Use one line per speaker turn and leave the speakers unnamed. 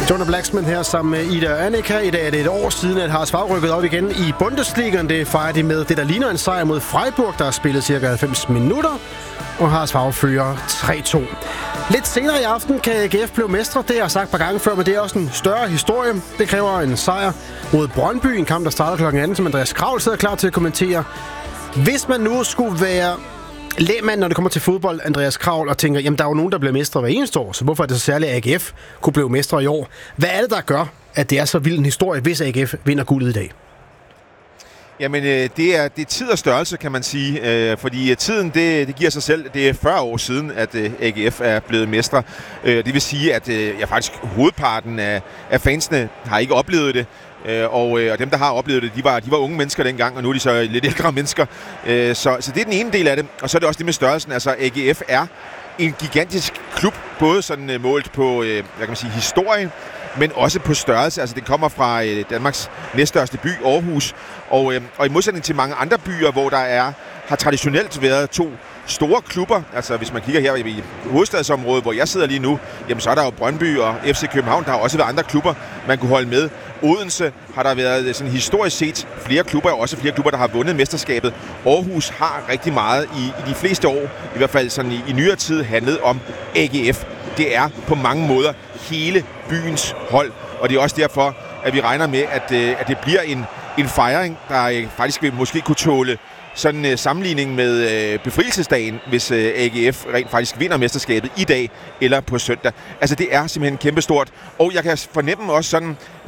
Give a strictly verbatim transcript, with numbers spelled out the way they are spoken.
Jonah Blacksman her sammen med Ida og Annika. I dag er det et år siden, at Haras-Vau rykkede op igen i Bundesligaen. Det fejrer de med det, der ligner en sejr mod Freiburg, der har spillet cirka halvfems minutter. Og Haras-Vau fører tre to. Lidt senere i aften kan A G F blive mestre. Det har jeg sagt et par gange før, men det er også en større historie. Det kræver en sejr mod Brøndby. En kamp, der starter klokken atten, som Andreas Kraul sidder klar til at kommentere. Hvis man nu skulle være lægmand, når det kommer til fodbold, Andreas Kraul, og tænker, jamen der er jo nogen, der bliver mestre hver eneste år, så hvorfor er det så særligt, at A G F kunne blive mestre i år? Hvad er det, der gør, at det er så vild en historie, hvis A G F vinder guldet i dag?
Jamen, øh, det, er, det er tid og størrelse, kan man sige. Øh, fordi tiden, det, det giver sig selv. Det er fyrre år siden, at øh, A G F er blevet mestre. Øh, det vil sige, at øh, ja, faktisk hovedparten af, af fansene har ikke oplevet det. Øh, og, øh, og dem, der har oplevet det, de var, de var unge mennesker dengang, og nu er de så lidt ældre mennesker. Øh, så, så det er den ene del af det. Og så er det også det med størrelsen. Altså, A G F er en gigantisk klub, både sådan øh, målt på øh, hvad kan man sige, historien, men også på størrelse. Altså, det kommer fra øh, Danmarks næststørste by, Aarhus. Og, øh, og i modsætning til mange andre byer, hvor der er, har traditionelt været to store klubber. Altså, hvis man kigger her i hovedstadsområdet, hvor jeg sidder lige nu, jamen så er der jo Brøndby og F C København. Der har også været andre klubber, man kunne holde med. Odense har der været sådan historisk set flere klubber, og også flere klubber, der har vundet mesterskabet. Aarhus har rigtig meget i, i de fleste år, i hvert fald sådan i, i nyere tid, handlet om A G F. Det er på mange måder hele byens hold, og det er også derfor, at vi regner med, at, at det bliver en, en fejring, der faktisk vil måske kunne tåle sådan en uh, sammenligning med uh, befrielsesdagen, hvis uh, A G F rent faktisk vinder mesterskabet i dag eller på søndag. Altså, det er simpelthen kæmpestort, og jeg kan fornemme også sådan